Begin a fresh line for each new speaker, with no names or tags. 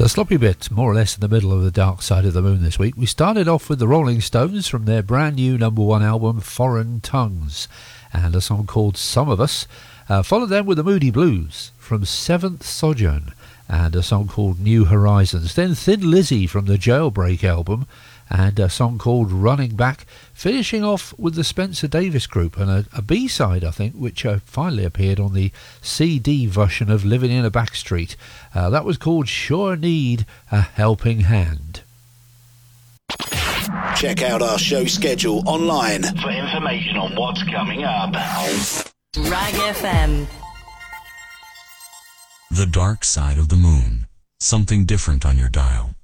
The sloppy bit, more or less in the middle of the dark side of the moon this week. We started off with the Rolling Stones from their brand new #1 album, Foreign Tongues, and a song called Some of Us. Followed them with the Moody Blues from Seventh Sojourn, and a song called New Horizons. Then Thin Lizzy from the Jailbreak album, and a song called Running Back, finishing off with the Spencer Davis Group and a B-side, I think, which finally appeared on the CD version of Living in a Backstreet. That was called Sure Need a Helping Hand.
Check out our show schedule online
for information on what's coming up.
Rag FM.
The Dark Side of the Moon. Something different on your dial.